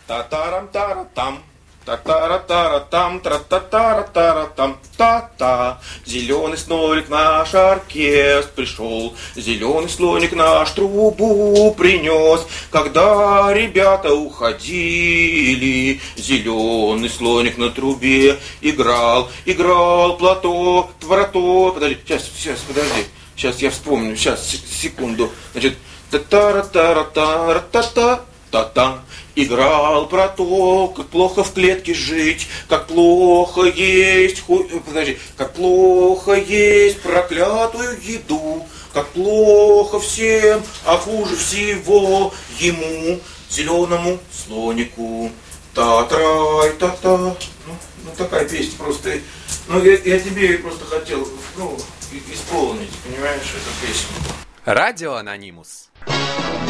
Та-тарам-тара-там. Та-тара-тара-там, тра-та-тара-тара-там, та-та. Зеленый слоник наш оркестр пришел, зеленый слоник наш трубу принес. Когда ребята уходили, зеленый слоник на трубе играл, играл платок, твороток. Подожди, сейчас, подожди. Сейчас я вспомню, сейчас, секунду. Значит, та-тара-тара-тара-та-та, та-та. Играл про то, как плохо в клетке жить, как плохо есть, как плохо есть проклятую еду, как плохо всем, а хуже всего ему, зеленому слонику. Та-трай, та-та. Ну такая песня просто. Ну я тебе просто хотел, исполнить, понимаешь, эту песню. Радио Анонимус.